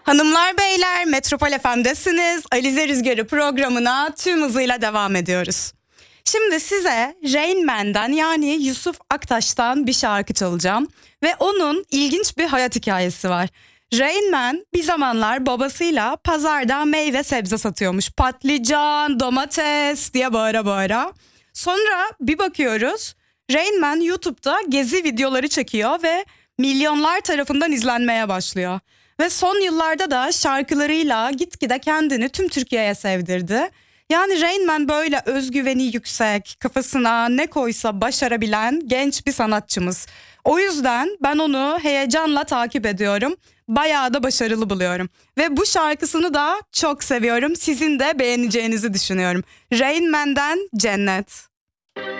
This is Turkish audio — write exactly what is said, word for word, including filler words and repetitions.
Hanımlar beyler, Metropol F M'desiniz. Alize Rüzgarı programına tüm hızıyla devam ediyoruz. Şimdi size Rain Man'den yani Yusuf Aktaş'tan bir şarkı çalacağım. Ve onun ilginç bir hayat hikayesi var. Rain Man bir zamanlar babasıyla pazarda meyve sebze satıyormuş. Patlıcan, domates diye bağıra bağıra. Sonra bir bakıyoruz Rain Man YouTube'da gezi videoları çekiyor ve milyonlar tarafından izlenmeye başlıyor. Ve son yıllarda da şarkılarıyla gitgide kendini tüm Türkiye'ye sevdirdi. Yani Rain Man böyle özgüveni yüksek, kafasına ne koysa başarabilen genç bir sanatçımız. O yüzden ben onu heyecanla takip ediyorum. Bayağı da başarılı buluyorum. Ve bu şarkısını da çok seviyorum. Sizin de beğeneceğinizi düşünüyorum. Rain Man'den Cennet.